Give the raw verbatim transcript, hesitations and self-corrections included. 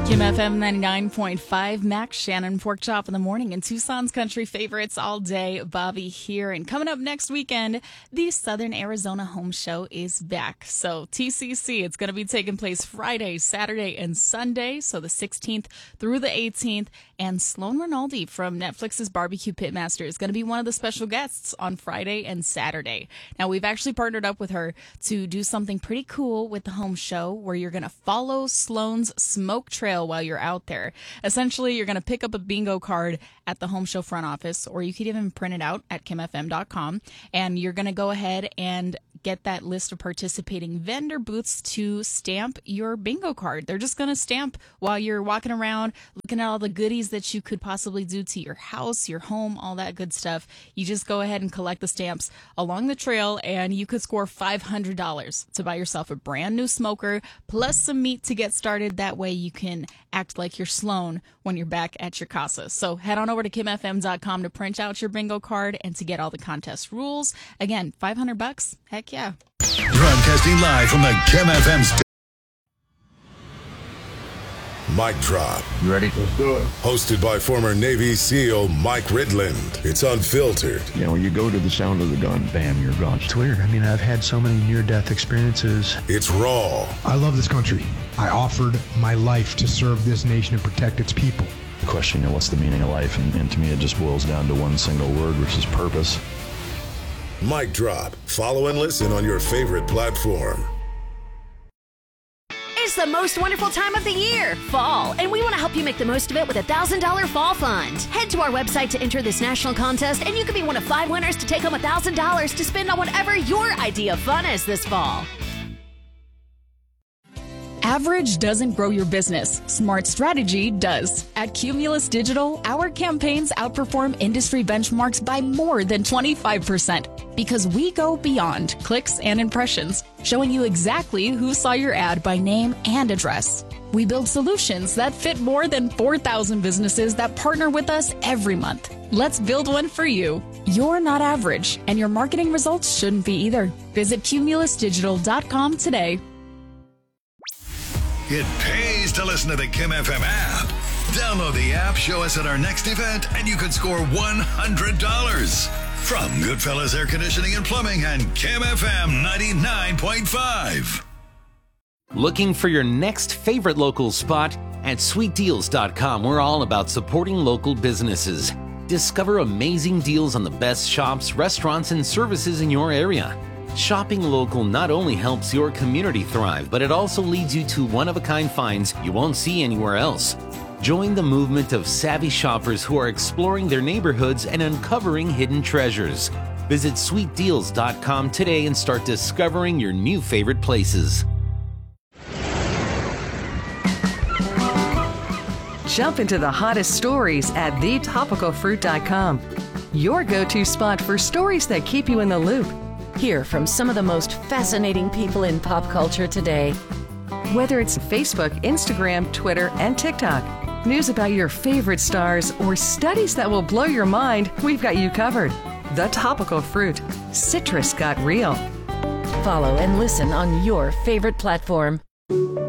Kim F M ninety-nine point five, Max Shannon, Pork Chop in the Morning, and Tucson's country favorites all day. Bobby here. And coming up next weekend, the Southern Arizona Home Show is back. So T C C, it's going to be taking place Friday, Saturday, and Sunday. So the sixteenth through the eighteenth. And Sloan Rinaldi from Netflix's Barbecue Pitmaster is going to be one of the special guests on Friday and Saturday. Now, we've actually partnered up with her to do something pretty cool with the home show where you're going to follow Sloan's smoke trail while you're out there. Essentially, you're going to pick up a bingo card at the home show front office, or you could even print it out at kim f m dot com, and you're going to go ahead and get that list of participating vendor booths to stamp your bingo card. They're just going to stamp while you're walking around, looking at all the goodies that you could possibly do to your house, your home, all that good stuff. You just go ahead and collect the stamps along the trail, and you could score five hundred dollars to buy yourself a brand new smoker, plus some meat to get started. That way you can act like you're Sloan when you're back at your casa. So head on over to kim f m dot com to print out your bingo card and to get all the contest rules. Again, five hundred bucks. Heck yeah. Broadcasting live from the Kim F M st- Mic Drop. You ready? Let's do it. Hosted by former Navy SEAL Mike Ridland. It's unfiltered. You know, when you go to the sound of the gun, bam, you're gone. It's weird. I mean, I've had so many near-death experiences. It's raw. I love this country. I offered my life to serve this nation and protect its people. The question, you know, what's the meaning of life? And, and to me, it just boils down to one single word, which is purpose. Mic Drop. Follow and listen on your favorite platform. It's the most wonderful time of the year, fall, and we want to help you make the most of it with a one thousand dollars fall fund. Head to our website to enter this national contest, and you could be one of five winners to take home one thousand dollars to spend on whatever your idea of fun is this fall. Average doesn't grow your business. Smart strategy does. At Cumulus Digital, our campaigns outperform industry benchmarks by more than twenty-five percent because we go beyond clicks and impressions, showing you exactly who saw your ad by name and address. We build solutions that fit more than four thousand businesses that partner with us every month. Let's build one for you. You're not average, and your marketing results shouldn't be either. Visit cumulus digital dot com today. It pays to listen to the Kim F M app. Download the app, show us at our next event, and you could score one hundred dollars. From Goodfellas Air Conditioning and Plumbing and Kim F M ninety-nine point five. Looking for your next favorite local spot? At sweet deals dot com, we're all about supporting local businesses. Discover amazing deals on the best shops, restaurants, and services in your area. Shopping local not only helps your community thrive, but it also leads you to one-of-a-kind finds you won't see anywhere else. Join the movement of savvy shoppers who are exploring their neighborhoods and uncovering hidden treasures. Visit sweet deals dot com today and start discovering your new favorite places. Jump into the hottest stories at the topical fruit dot com. Your go-to spot for stories that keep you in the loop. Hear from some of the most fascinating people in pop culture today. Whether it's Facebook, Instagram, Twitter, and TikTok, news about your favorite stars, or studies that will blow your mind, we've got you covered. The Topical Fruit. Citrus got real. Follow and listen on your favorite platform.